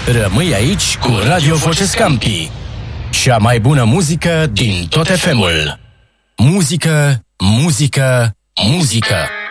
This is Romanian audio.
Rămâi aici cu Radio Voce Scampi. Cea mai bună muzică din tot FM-ul. Muzică, muzică, muzică.